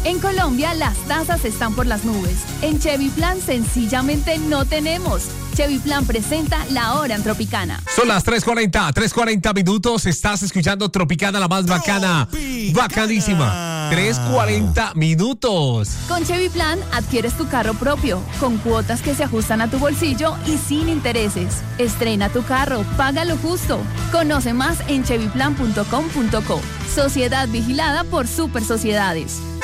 En Colombia las tasas están por las nubes. En Chevy Plan sencillamente no tenemos. Chevy Plan presenta La Hora en Tropicana. Son las 3:40 minutos. Estás escuchando Tropicana, la más bacana. Bacanísima. 3:40 minutos. Con Chevy Plan adquieres tu carro propio, con cuotas que se ajustan a tu bolsillo y sin intereses. Estrena tu carro, págalo justo. Conoce más en chevyplan.com.co. Sociedad vigilada por Super Sociedades.